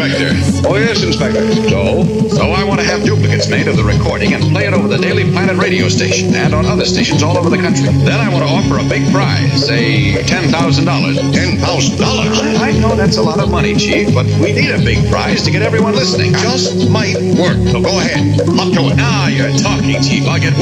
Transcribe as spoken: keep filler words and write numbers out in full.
Inspector. Oh, yes, Inspector. So? So I want to have duplicates made of the recording and play it over the Daily Planet radio station and on other stations all over the country. Then I want to offer a big prize, say ten thousand dollars. ten thousand dollars? I know that's a lot of money, Chief, but we need a big prize to get everyone listening. Just might work. So go ahead. Up to it. Now you're talking, Chief. I'll get